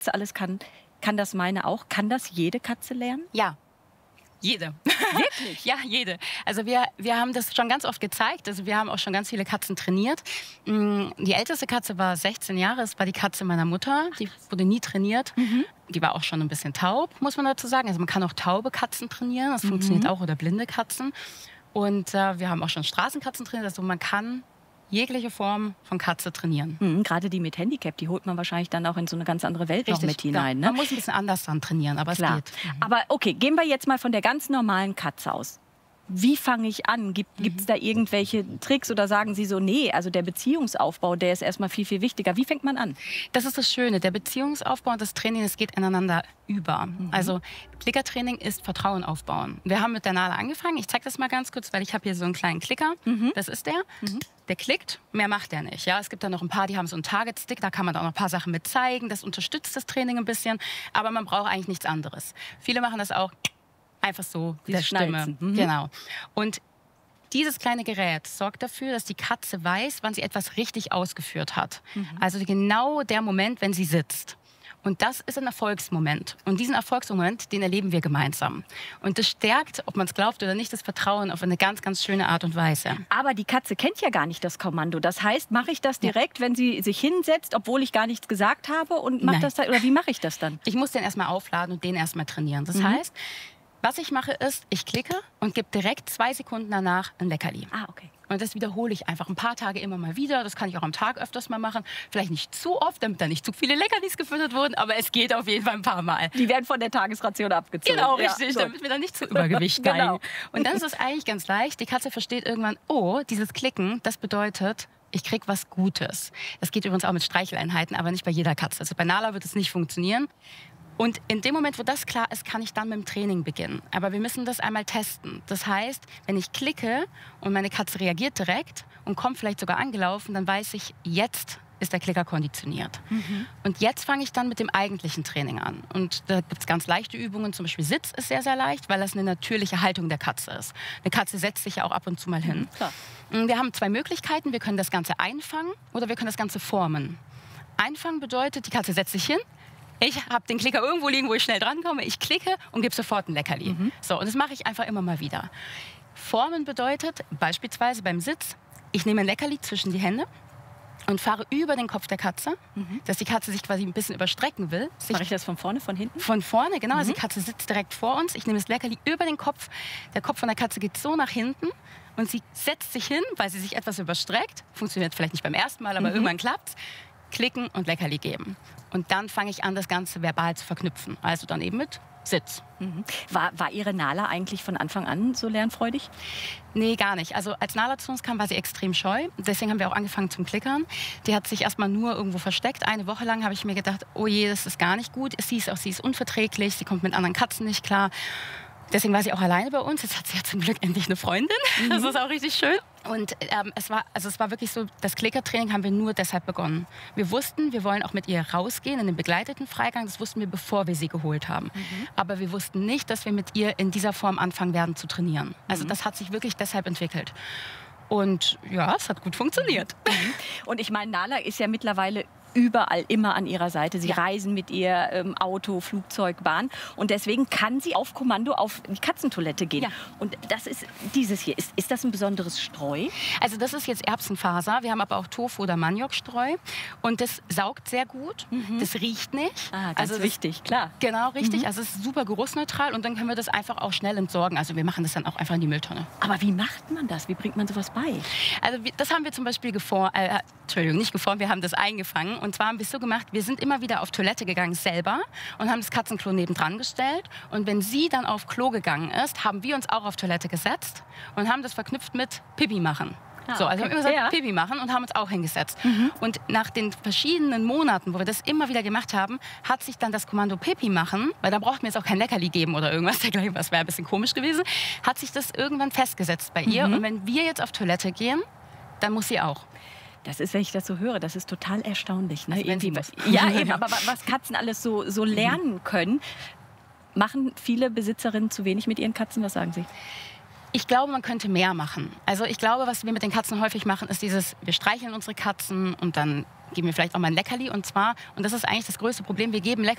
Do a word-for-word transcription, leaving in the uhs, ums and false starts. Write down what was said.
Katze alles kann, kann das meine auch? Kann das jede Katze lernen? Ja. Jede. Wirklich? Ja, jede. Also wir, wir haben das schon ganz oft gezeigt. Also wir haben auch schon ganz viele Katzen trainiert. Die älteste Katze war sechzehn Jahre. Das war die Katze meiner Mutter. Die wurde nie trainiert. Mhm. Die war auch schon ein bisschen taub, muss man dazu sagen. Also man kann auch taube Katzen trainieren. Das mhm. funktioniert auch. Oder blinde Katzen. Und äh, wir haben auch schon Straßenkatzen trainiert. Also man kann jegliche Form von Katze trainieren. Mhm, gerade die mit Handicap, die holt man wahrscheinlich dann auch in so eine ganz andere Welt Richtig, noch mit hinein. Ja. Ne? Man muss ein bisschen anders dann trainieren, aber Klar. es geht. Mhm. Aber okay, gehen wir jetzt mal von der ganz normalen Katze aus. Wie fange ich an? Gibt es da irgendwelche Tricks oder sagen Sie so, nee, also der Beziehungsaufbau, der ist erstmal viel, viel wichtiger. Wie fängt man an? Das ist das Schöne. Der Beziehungsaufbau und das Training, das geht ineinander über. Mhm. Also Klickertraining ist Vertrauen aufbauen. Wir haben mit der Nala angefangen. Ich zeige das mal ganz kurz, weil ich habe hier so einen kleinen Klicker. Mhm. Das ist der. Mhm. Der klickt, mehr macht er nicht. Ja, es gibt da noch ein paar, die haben so einen Target-Stick, da kann man auch noch ein paar Sachen mit zeigen. Das unterstützt das Training ein bisschen, aber man braucht eigentlich nichts anderes. Viele machen das auch einfach so, die der Stimme. Mhm. Genau. Und dieses kleine Gerät sorgt dafür, dass die Katze weiß, wann sie etwas richtig ausgeführt hat. Mhm. Also genau der Moment, wenn sie sitzt. Und das ist ein Erfolgsmoment. Und diesen Erfolgsmoment, den erleben wir gemeinsam. Und das stärkt, ob man es glaubt oder nicht, das Vertrauen auf eine ganz, ganz schöne Art und Weise. Aber die Katze kennt ja gar nicht das Kommando. Das heißt, mache ich das direkt, ja. wenn sie sich hinsetzt, obwohl ich gar nichts gesagt habe? Und mach das da, oder wie mache ich das dann? Ich muss den erstmal aufladen und den erstmal trainieren. Das mhm. heißt, was ich mache ist, ich klicke und gebe direkt zwei Sekunden danach ein Leckerli. Ah, okay. Und das wiederhole ich einfach ein paar Tage immer mal wieder. Das kann ich auch am Tag öfters mal machen. Vielleicht nicht zu oft, damit da nicht zu viele Leckerlis gefüttert wurden, aber es geht auf jeden Fall ein paar Mal. Die werden von der Tagesration abgezogen. Genau, richtig, ja, so. Damit wir da nicht zu Übergewicht neigen. Genau. Und dann ist es eigentlich ganz leicht. Die Katze versteht irgendwann, oh, dieses Klicken, das bedeutet, ich kriege was Gutes. Das geht übrigens auch mit Streicheleinheiten, aber nicht bei jeder Katze. Also bei Nala wird es nicht funktionieren. Und in dem Moment, wo das klar ist, kann ich dann mit dem Training beginnen. Aber wir müssen das einmal testen. Das heißt, wenn ich klicke und meine Katze reagiert direkt und kommt vielleicht sogar angelaufen, dann weiß ich, jetzt ist der Klicker konditioniert. Mhm. Und jetzt fange ich dann mit dem eigentlichen Training an. Und da gibt es ganz leichte Übungen. Zum Beispiel Sitz ist sehr, sehr leicht, weil das eine natürliche Haltung der Katze ist. Eine Katze setzt sich ja auch ab und zu mal hin. Mhm, klar. Wir haben zwei Möglichkeiten. Wir können das Ganze einfangen oder wir können das Ganze formen. Einfangen bedeutet, die Katze setzt sich hin. Ich habe den Klicker irgendwo liegen, wo ich schnell drankomme. Ich klicke und gebe sofort ein Leckerli. Mhm. So, und das mache ich einfach immer mal wieder. Formen bedeutet beispielsweise beim Sitz, ich nehme ein Leckerli zwischen die Hände und fahre über den Kopf der Katze, mhm. dass die Katze sich quasi ein bisschen überstrecken will. Mache ich das von vorne, von hinten? Von vorne, genau. Mhm. Also die Katze sitzt direkt vor uns. Ich nehme das Leckerli über den Kopf. Der Kopf von der Katze geht so nach hinten und sie setzt sich hin, weil sie sich etwas überstreckt. Funktioniert vielleicht nicht beim ersten Mal, aber mhm. irgendwann klappt's. Klicken und Leckerli geben. Und dann fange ich an, das Ganze verbal zu verknüpfen. Also dann eben mit Sitz. Mhm. War, war Ihre Nala eigentlich von Anfang an so lernfreudig? Nee, gar nicht. Also als Nala zu uns kam, war sie extrem scheu. Deswegen haben wir auch angefangen zum Klickern. Die hat sich erstmal nur irgendwo versteckt. Eine Woche lang habe ich mir gedacht, oh je, das ist gar nicht gut. Sie ist auch, sie ist unverträglich, sie kommt mit anderen Katzen nicht klar. Deswegen war sie auch alleine bei uns. Jetzt hat sie ja zum Glück endlich eine Freundin. Mhm. Das ist auch richtig schön. Und ähm, es war, also es war wirklich so, das Klickertraining haben wir nur deshalb begonnen. Wir wussten, wir wollen auch mit ihr rausgehen in den begleiteten Freigang. Das wussten wir, bevor wir sie geholt haben. Mhm. Aber wir wussten nicht, dass wir mit ihr in dieser Form anfangen werden zu trainieren. Also mhm. das hat sich wirklich deshalb entwickelt. Und ja, es hat gut funktioniert. Mhm. Und ich meine, Nala ist ja mittlerweile überall immer an ihrer Seite. Sie ja. reisen mit ihr ähm, Auto, Flugzeug, Bahn. Und deswegen kann sie auf Kommando auf die Katzentoilette gehen. Ja. Und das ist dieses hier. Ist, ist das ein besonderes Streu? Also das ist jetzt Erbsenfaser. Wir haben aber auch Tofu- oder Maniokstreu. Und das saugt sehr gut. Mhm. Das riecht nicht. Ah, ganz also wichtig, das, klar. Genau, richtig. Mhm. Also es ist super geruchsneutral. Und dann können wir das einfach auch schnell entsorgen. Also wir machen das dann auch einfach in die Mülltonne. Aber wie macht man das? Wie bringt man sowas bei? Also das haben wir zum Beispiel geformt. Äh, Entschuldigung, nicht geformt. Wir haben das eingefangen. Und zwar haben wir es so gemacht, wir sind immer wieder auf Toilette gegangen selber und haben das Katzenklo nebendran gestellt. Und wenn sie dann auf Klo gegangen ist, haben wir uns auch auf Toilette gesetzt und haben das verknüpft mit Pipi machen. Ah, so, also okay. haben wir immer gesagt, ja. Pipi machen und haben uns auch hingesetzt. Mhm. Und nach den verschiedenen Monaten, wo wir das immer wieder gemacht haben, hat sich dann das Kommando Pipi machen, weil da braucht mir jetzt auch kein Leckerli geben oder irgendwas dergleichen, was wäre ein bisschen komisch gewesen, hat sich das irgendwann festgesetzt bei ihr. Mhm. Und wenn wir jetzt auf Toilette gehen, dann muss sie auch. Das ist, wenn ich das so höre, das ist total erstaunlich. Ne? Also Irgendwie, ja, eben, aber was Katzen alles so, so lernen können, machen viele Besitzerinnen zu wenig mit ihren Katzen? Was sagen Sie? Ich glaube, man könnte mehr machen. Also ich glaube, was wir mit den Katzen häufig machen, ist dieses, wir streicheln unsere Katzen und dann geben wir vielleicht auch mal ein Leckerli. Und zwar, und das ist eigentlich das größte Problem, wir geben Leckerli